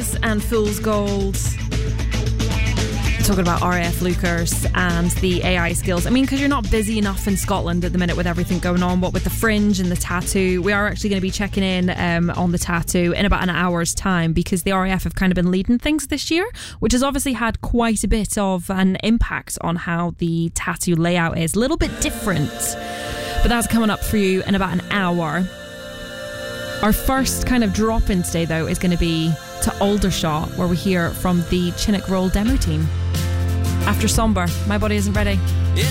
Witches and Fool's Gold. Talking about RAF Lucas and the AI skills. I mean, because you're not busy enough in Scotland at the minute with everything going on, what with the Fringe and the tattoo. We are actually going to be checking in on the tattoo in about an hour's time, because the RAF have kind of been leading things this year, which has obviously had quite a bit of an impact on how the tattoo layout is. A little bit different. But that's coming up for you in about an hour. Our first kind of drop-in today, though, is going to be to Aldershot, where we hear from the Chinook Roll demo team. After Somber, My Body Isn't Ready.